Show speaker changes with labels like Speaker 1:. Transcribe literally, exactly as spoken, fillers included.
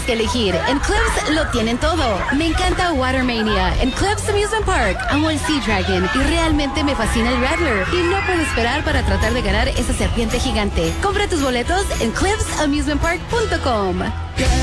Speaker 1: que elegir. En Clips lo tienen todo. Me encanta Watermania. En Clips Amusement Park amo el Sea Dragon y realmente me fascina el Rattler. Y no puedo esperar para tratar de ganar esa serpiente gigante. Compra tus boletos en clips amusement park punto com.